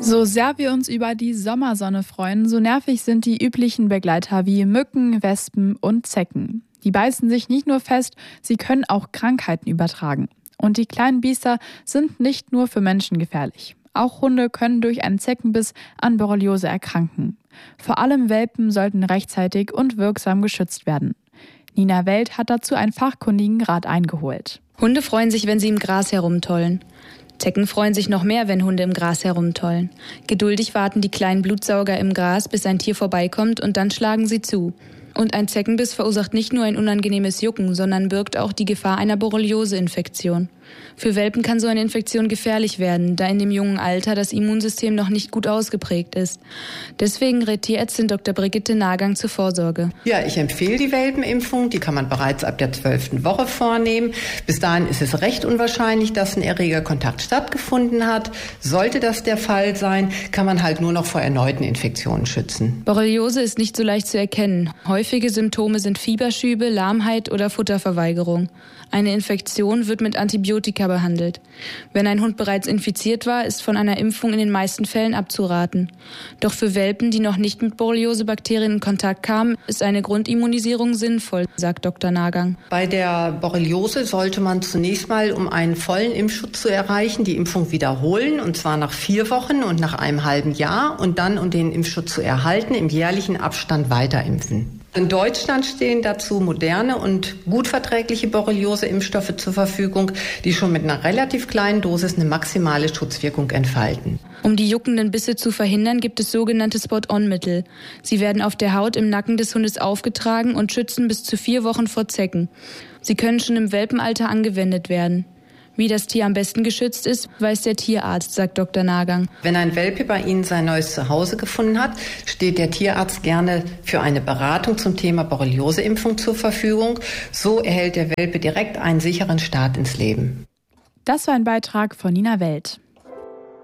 So sehr wir uns über die Sommersonne freuen, so nervig sind die üblichen Begleiter wie Mücken, Wespen und Zecken. Die beißen sich nicht nur fest, sie können auch Krankheiten übertragen. Und die kleinen Biester sind nicht nur für Menschen gefährlich. Auch Hunde können durch einen Zeckenbiss an Borreliose erkranken. Vor allem Welpen sollten rechtzeitig und wirksam geschützt werden. Nina Welt hat dazu einen fachkundigen Rat eingeholt. Hunde freuen sich, wenn sie im Gras herumtollen. Zecken freuen sich noch mehr, wenn Hunde im Gras herumtollen. Geduldig warten die kleinen Blutsauger im Gras, bis ein Tier vorbeikommt, und dann schlagen sie zu. Und ein Zeckenbiss verursacht nicht nur ein unangenehmes Jucken, sondern birgt auch die Gefahr einer Borreliose-Infektion. Für Welpen kann so eine Infektion gefährlich werden, da in dem jungen Alter das Immunsystem noch nicht gut ausgeprägt ist. Deswegen rät Tierärztin Dr. Brigitte Nagang zur Vorsorge. Ja, ich empfehle die Welpenimpfung. Die kann man bereits ab der 12. Woche vornehmen. Bis dahin ist es recht unwahrscheinlich, dass ein Erregerkontakt stattgefunden hat. Sollte das der Fall sein, kann man halt nur noch vor erneuten Infektionen schützen. Borreliose ist nicht so leicht zu erkennen. Häufige Symptome sind Fieberschübe, Lahmheit oder Futterverweigerung. Eine Infektion wird mit Antibiotika behandelt. Wenn ein Hund bereits infiziert war, ist von einer Impfung in den meisten Fällen abzuraten. Doch für Welpen, die noch nicht mit Borreliose-Bakterien in Kontakt kamen, ist eine Grundimmunisierung sinnvoll, sagt Dr. Nagang. Bei der Borreliose sollte man zunächst mal, um einen vollen Impfschutz zu erreichen, die Impfung wiederholen, und zwar nach 4 Wochen und nach einem halben Jahr, und dann, um den Impfschutz zu erhalten, im jährlichen Abstand weiterimpfen. In Deutschland stehen dazu moderne und gut verträgliche Borreliose-Impfstoffe zur Verfügung, die schon mit einer relativ kleinen Dosis eine maximale Schutzwirkung entfalten. Um die juckenden Bisse zu verhindern, gibt es sogenannte Spot-on-Mittel. Sie werden auf der Haut im Nacken des Hundes aufgetragen und schützen bis zu 4 Wochen vor Zecken. Sie können schon im Welpenalter angewendet werden. Wie das Tier am besten geschützt ist, weiß der Tierarzt, sagt Dr. Nagang. Wenn ein Welpe bei Ihnen sein neues Zuhause gefunden hat, steht der Tierarzt gerne für eine Beratung zum Thema Borrelioseimpfung zur Verfügung. So erhält der Welpe direkt einen sicheren Start ins Leben. Das war ein Beitrag von Nina Welt.